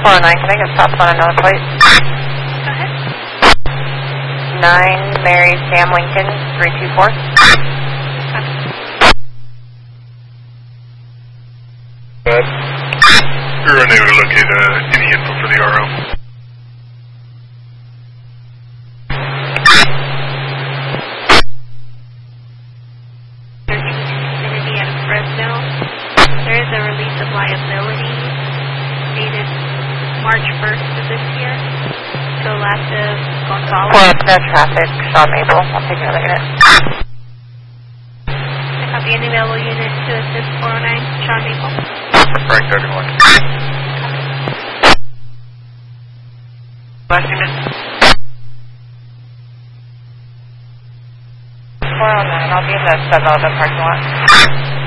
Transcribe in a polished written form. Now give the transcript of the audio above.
409, can I get stops on another plate? Go ahead. 9 Mary Sam Lincoln 324. You're unable to locate any info for the RO. Vicinity out of Fresno. There is a release of liability dated March 1st of this year. To Alaska Gonzalez. Well, no traffic, Sean Maple. I'll take another unit. I copy any available unit to assist 409, Sean Maple. Frank 31. Last unit. 409, I'll be in the 7-Eleven parking lot.